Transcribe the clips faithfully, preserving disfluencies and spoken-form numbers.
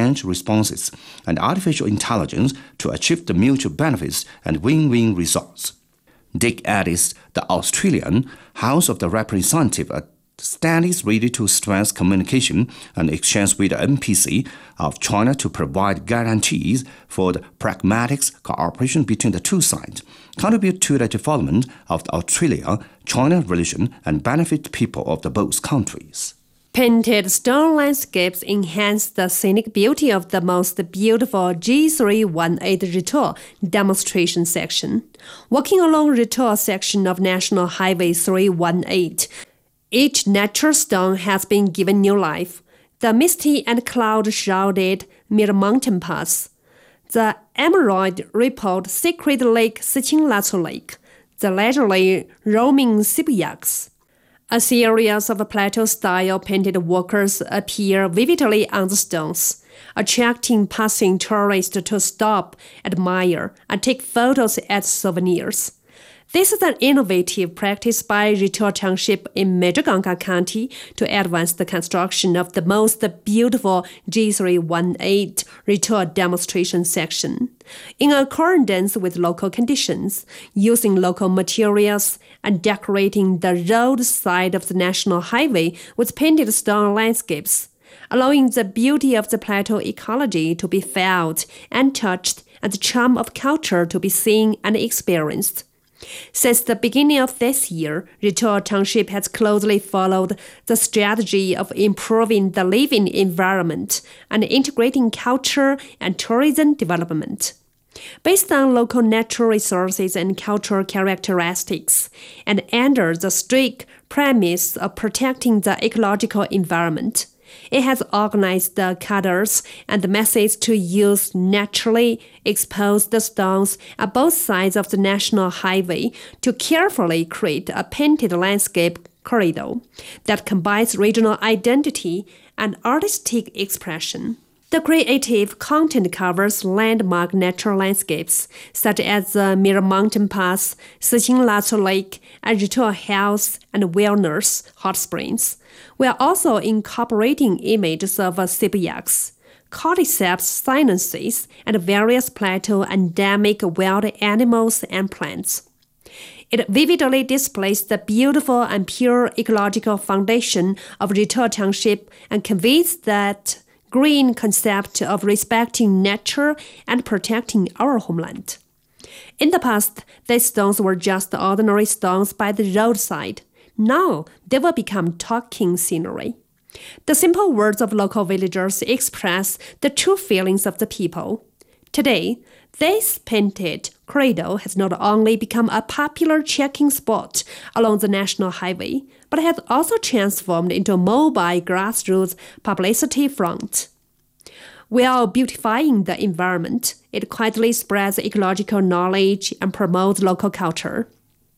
change responses and artificial intelligence to achieve the mutual benefits and win-win results. Dick Addis, the Australian House of the Representatives, stands ready to strengthen communication and exchange with the N P C of China to provide guarantees for the pragmatic cooperation between the two sides, contribute to the development of the Australia-China relation, and benefit people of the both countries. Painted stone landscapes enhance the scenic beauty of the most beautiful G three eighteen Retour demonstration section. Walking along Retour section of National Highway three eighteen, each natural stone has been given new life. The misty and cloud-shrouded Mid-Mountain Pass, the emerald-rippled Sacred Lake Siqing Lacu Lake, the leisurely roaming Sipyaks. A series of plateau-style painted walkers appear vividly on the stones, attracting passing tourists to stop, admire, and take photos as souvenirs. This is an innovative practice by Retour Township in Majorganga County to advance the construction of the most beautiful G three eighteen Retour demonstration section. In accordance with local conditions, using local materials and decorating the road side of the national highway with painted stone landscapes, allowing the beauty of the plateau ecology to be felt and touched and the charm of culture to be seen and experienced. Since the beginning of this year, Retour Township has closely followed the strategy of improving the living environment and integrating culture and tourism development. Based on local natural resources and cultural characteristics, and under the strict premise of protecting the ecological environment, it has organized the cutters and the methods to use naturally exposed stones at both sides of the national highway to carefully create a painted landscape corridor that combines regional identity and artistic expression. The creative content covers landmark natural landscapes such as the Mid-Mountain Pass, Siqing Lacu Lake, and Retour Health and Wellness Hot Springs. We are also incorporating images of Sipyaks, cordyceps sinensis, and various plateau endemic wild animals and plants. It vividly displays the beautiful and pure ecological foundation of Retour Township and conveys that green concept of respecting nature and protecting our homeland. In the past, these stones were just ordinary stones by the roadside. Now, they will become talking scenery. The simple words of local villagers express the true feelings of the people. Today, this painted corridor has not only become a popular trekking spot along the national highway, but has also transformed into a mobile grassroots publicity front. While beautifying the environment, it quietly spreads ecological knowledge and promotes local culture.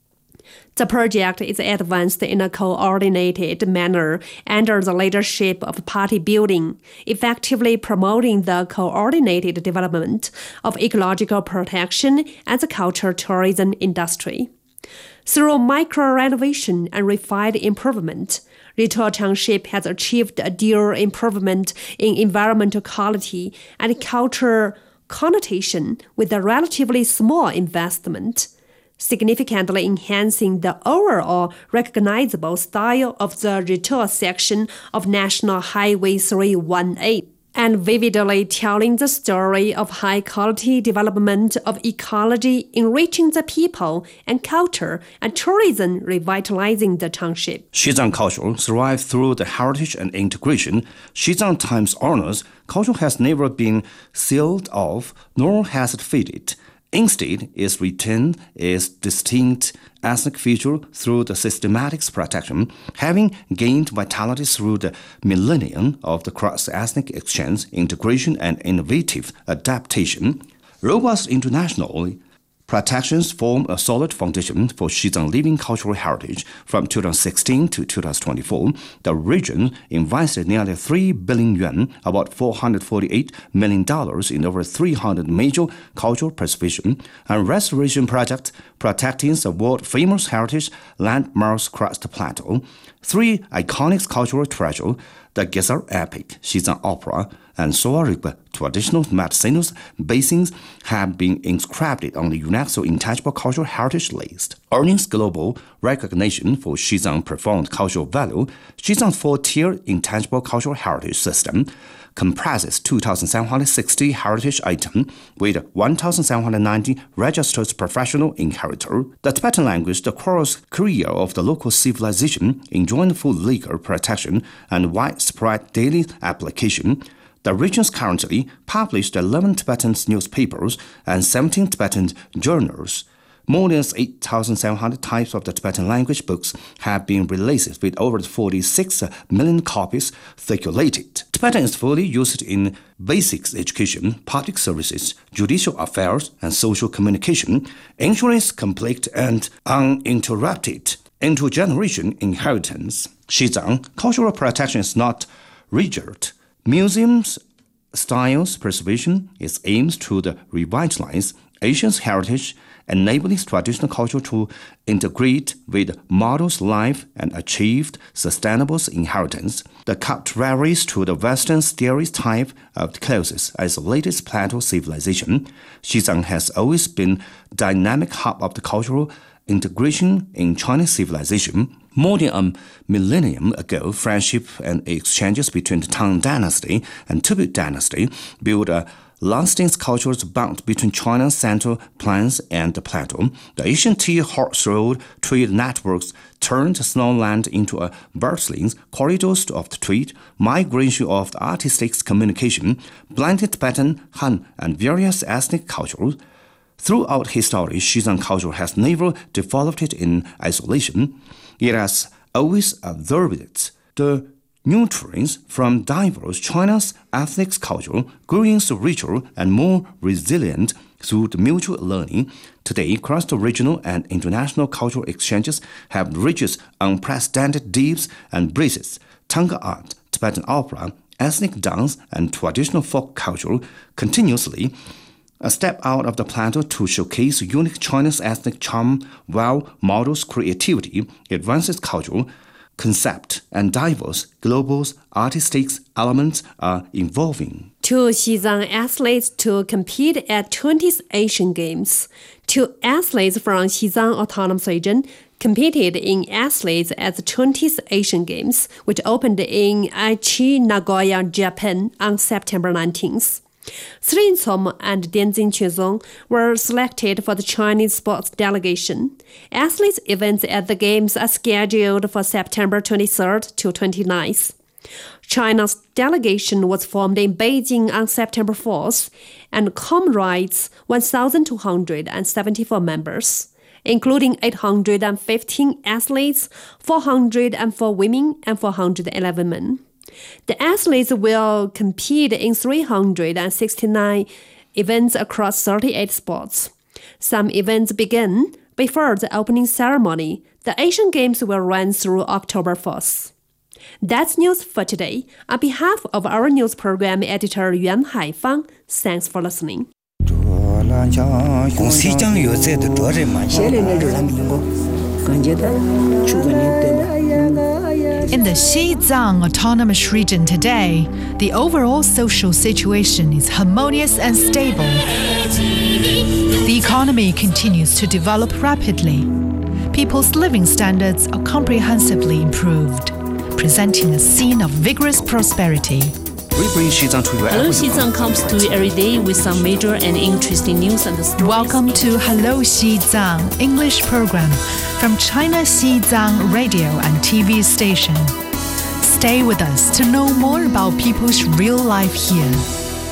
The project is advanced in a coordinated manner under the leadership of Party Building, effectively promoting the coordinated development of ecological protection and the cultural tourism industry. Through micro-renovation and refined improvement, Retour Township has achieved a dual improvement in environmental quality and cultural connotation with a relatively small investment, significantly enhancing the overall recognizable style of the Retour section of National Highway three eighteen, and vividly telling the story of high-quality development of ecology, enriching the people and culture, and tourism revitalizing the township. Xizang culture thrives through the heritage and integration. Xizang Times honors culture has never been sealed off, nor has it faded. Instead, it retained its distinct ethnic feature through the systematic protection, having gained vitality through the millennium of the cross-ethnic exchange, integration, and innovative adaptation. Robust internationally protections form a solid foundation for Xizang living cultural heritage. From two thousand sixteen to two thousand twenty-four, the region invested nearly three billion yuan, about four hundred forty-eight million dollars, in over three hundred major cultural preservation and restoration projects protecting the world-famous heritage landmarks across the plateau. Three iconic cultural treasures, the Gezer Epic, Xizang Opera, and Soarib traditional medicinal basins, have been inscribed on the UNESCO Intangible Cultural Heritage List. Earning global recognition for Xizang profound cultural value, Xizang's four-tier Intangible Cultural Heritage System comprises two thousand seven hundred sixty heritage items with one thousand seven hundred ninety registered professional inheritors. The Tibetan language, the cross career of the local civilization, enjoying full legal protection and widespread daily application. The regions currently publish eleven Tibetan newspapers and seventeen Tibetan journals. More than eight thousand seven hundred types of the Tibetan language books have been released, with over forty-six million copies circulated. Tibetan is fully used in basic education, public services, judicial affairs, and social communication, ensuring complete and uninterrupted intergeneration inheritance. Xizang cultural protection is not rigid. Museums styles preservation is aimed to the revitalize Asia's heritage, enabling traditional culture to integrate with models life and achieve sustainable inheritance. The contraries to the Western stereotype of the closest, isolated plateau civilization, Xizang has always been dynamic hub of the cultural integration in Chinese civilization. More than a millennium ago, friendship and exchanges between the Tang Dynasty and Tubal Dynasty built a lasting cultural bond between China's central plains and the plateau. The ancient tea horse road trade networks turned snowland into a bustling corridors of the trade, migration of the artistic communication, blended Tibetan, Han, and various ethnic cultures. Throughout history, Xizang culture has never developed in isolation. It has always absorbed the nutrients from diverse China's ethnic culture, growing richer and more resilient through the mutual learning. Today, cross-regional and international cultural exchanges have reached unprecedented depths and breadths. Tangka art, Tibetan opera, ethnic dance, and traditional folk culture continuously a step out of the plateau to showcase unique Chinese ethnic charm while models creativity, advances cultural concept, and diverse global artistic elements are evolving. Two Xizang athletes to compete at twentieth Asian Games. Two athletes from Xizang Autonomous Region competed in athletes at the twentieth Asian Games, which opened in Aichi, Nagoya, Japan on September nineteenth. Srin Som and Dianjin Quezong were selected for the Chinese sports delegation. Athletes events at the Games are scheduled for September twenty-third to twenty-ninth. China's delegation was formed in Beijing on September fourth and comprises one thousand two hundred seventy-four members, including eight hundred fifteen athletes, four hundred four women, and four hundred eleven men. The athletes will compete in three hundred sixty-nine events across thirty-eight sports. Some events begin before the opening ceremony. The Asian Games will run through October fourth. That's news for today. On behalf of our news program editor Yuan Haifang, thanks for listening. In the Xizang Autonomous Region today, the overall social situation is harmonious and stable. The economy continues to develop rapidly. People's living standards are comprehensively improved, presenting a scene of vigorous prosperity. We bring Xizang to you Hello Xizang comes to you every day with some major and interesting news and stories. Welcome to Hello Xizang English program from China Xizang radio and T V station. Stay with us to know more about people's real life here.